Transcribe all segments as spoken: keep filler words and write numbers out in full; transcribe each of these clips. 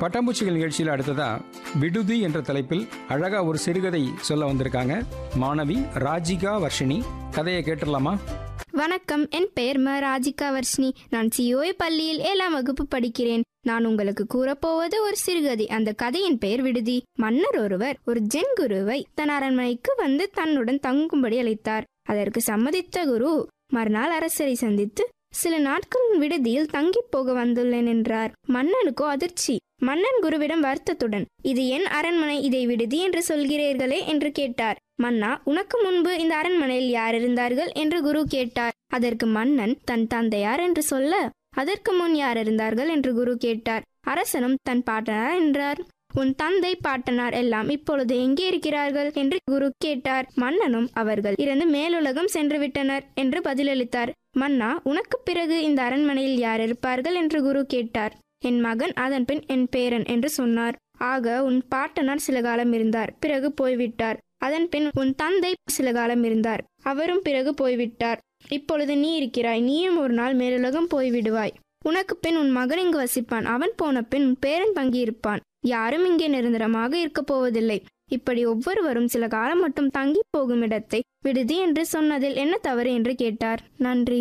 பட்டாம்பூச்சிகள் நிகழ்ச்சியில் அடுத்ததா விடுதி என்ற தலைப்பில் அழகா ஒரு சிறுகதை சொல்ல வந்திருக்காங்க மாணவி ராஜிகா வர்ஷினி. கதையை கேட்டுடலாமா? வணக்கம், என் பெயர் ம ராஜிகா வர்ஷினி. நான் சிஓஏ பள்ளியில் ஏழாம் வகுப்பு படிக்கிறேன். நான் உங்களுக்கு கூறப்போவது ஒரு சிறுகதை. அந்த கதையின் பெயர் விடுதி. மன்னர் ஒருவர் ஒரு ஜென் குருவை தன் அரண்மனைக்கு வந்து தன்னுடன் தங்கும்படி அழைத்தார். அதற்கு சம்மதித்த குரு மறுநாள் அரசரை சந்தித்து சில நாட்கள் விடுதியில் தங்கி போக வந்துள்ளேன் என்றார். மன்னனுக்கோ அதிர்ச்சி. மன்னன் குருவிடம் வருத்தத்துடன், இது என் அரண்மனை, இதை விடுதி என்று சொல்கிறீர்களே என்று கேட்டார். மன்னா, உனக்கு முன்பு இந்த அரண்மனையில் யார் இருந்தார்கள் என்று குரு கேட்டார். அதற்கு மன்னன் தன் தந்தையார் என்று சொல்ல, அதற்கு முன் யார் இருந்தார்கள் என்று குரு கேட்டார். அரசனும் தன் பாட்டனார் என்றார். உன் தந்தை பாட்டனார் எல்லாம் இப்பொழுது எங்கே இருக்கிறார்கள் என்று குரு கேட்டார். மன்னனும் அவர்கள் இறந்து மேலுலகம் சென்று விட்டனர் என்று பதிலளித்தார். மன்னா, உனக்கு பிறகு இந்த அரண்மனையில் யார் இருப்பார்கள் என்று குரு கேட்டார். என் மகன், அதன் பின் என் பேரன் என்று சொன்னார். ஆக உன் பாட்டனார் சில காலம் இருந்தார், பிறகு போய்விட்டார். அதன் பின் உன் தந்தை சில காலம் இருந்தார், அவரும் பிறகு போய்விட்டார். இப்பொழுது நீ இருக்கிறாய், நீயும் ஒரு நாள் மேலுலகம் போய்விடுவாய். உனக்கு பின் உன் மகன் இங்கு வசிப்பான், அவன் போன பின் உன் பேரன் தங்கியிருப்பான். யாரும் இங்கே நிரந்தரமாக இருக்க போவதில்லை. இப்படி ஒவ்வொருவரும் சில காலம் மட்டும் தங்கி போகும் இடத்தை விடுதி என்று சொன்னதில் என்ன தவறு என்று கேட்டார். நன்றி.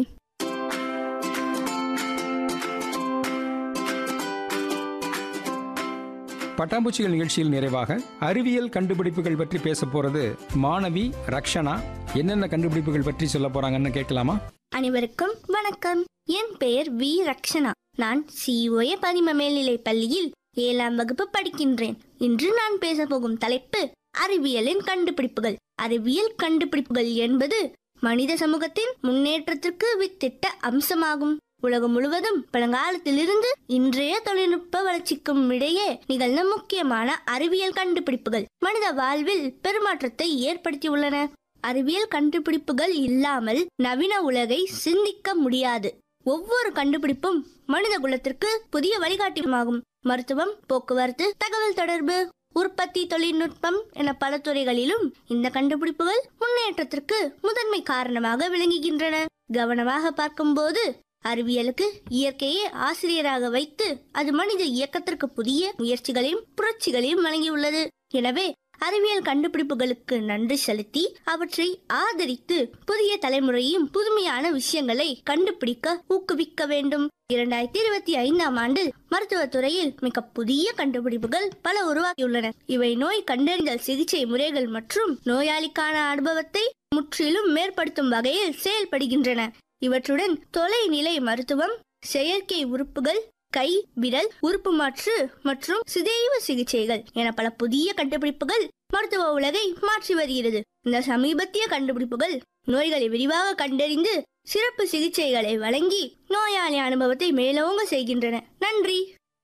பட்டாம்பூச்சிகள் நிகழ்ச்சியில் நிறைவாக அறிவியல் கண்டுபிடிப்புகள் பற்றி பேச போறது மாணவி ரக்ஷனா. என்னென்ன கண்டுபிடிப்புகள் பற்றி சொல்ல போறாங்கன்னு கேட்கலாமா? அனைவருக்கும் வணக்கம். என் பெயர் வி ரக்ஷனா. நான் சிஓஏ பதிம மேல்நிலை பள்ளியில் ஏழாம் வகுப்பு படிக்கின்றேன். இன்று நான் பேச போகும் தலைப்பு அறிவியலின் கண்டுபிடிப்புகள். அறிவியல் கண்டுபிடிப்புகள் என்பது மனித சமூகத்தின் முன்னேற்றத்திற்கு வித்திட்ட அம்சமாகும். உலகம் முழுவதும் பழங்காலத்திலிருந்து இன்றைய தொழில்நுட்ப வளர்ச்சிக்கும் இடையே நிகழ்ந்த முக்கியமான அறிவியல் கண்டுபிடிப்புகள் மனித வாழ்வில் பெருமாற்றத்தை ஏற்படுத்தியுள்ளன. அறிவியல் கண்டுபிடிப்புகள் இல்லாமல் நவீன உலகை சிந்திக்க முடியாது. ஒவ்வொரு கண்டுபிடிப்பும் மனித குலத்திற்கு புதிய வழிகாட்டியமாகும். மருத்துவம், போக்குவரத்து, தகவல் தொடர்பு, உற்பத்தி, தொழில்நுட்பம் என பல துறைகளிலும் இந்த கண்டுபிடிப்புகள் முன்னேற்றத்திற்கு முதன்மை காரணமாக விளங்குகின்றன. கவனமாக பார்க்கும்போது அறிவியலுக்கு இயற்கையை ஆசிரியராக வைத்து அது மனித இயக்கத்திற்கு புதிய முயற்சிகளையும் புரட்சிகளையும் வழங்கியுள்ளது. எனவே அறிவியல் கண்டுபிடிப்புகளுக்கு நன்றி செலுத்தி அவற்றை ஆதரித்து புதிய தலைமுறையும் புதுமையான விஷயங்களை கண்டுபிடிக்க ஊக்குவிக்க வேண்டும். இரண்டாயிரத்தி இருபத்தி ஐந்தாம் ஆண்டு மருத்துவத்துறையில் மிக புதிய கண்டுபிடிப்புகள் பல உருவாகியுள்ளன. இவை நோய் கண்டறிதல், சிகிச்சை முறைகள் மற்றும் நோயாளிக்கான அனுபவத்தை முற்றிலும் மேம்படுத்தும் வகையில் செயல்படுகின்றன. இவற்றுடன் தொலைநிலை மருத்துவம், செயற்கை உறுப்புகள், கை விரல் உறுப்பு மாற்று மற்றும் சிதைவு சிகிச்சைகள் என பல புதிய கண்டுபிடிப்புகள் மருத்துவ உலகை மாற்றி வருகிறது. இந்த சமீபத்திய கண்டுபிடிப்புகள் நோய்களை விரிவாக கண்டறிந்து சிறப்பு சிகிச்சைகளை வழங்கி நோயாளி அனுபவத்தை மேலோங்க செய்கின்றன. நன்றி.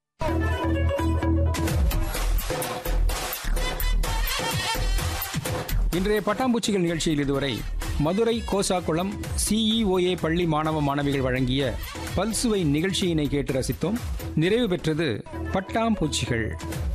இன்றைய பட்டாம்பூச்சிகள் நிகழ்ச்சியில் இதுவரை மதுரை கோசாக்குளம் சிஇஓஏ பள்ளி மாணவ மாணவிகள் வழங்கிய பல்சுவை நிகழ்ச்சியினை கேட்டு ரசித்தோம். நிறைவு பெற்றது பட்டாம்பூச்சிகள்.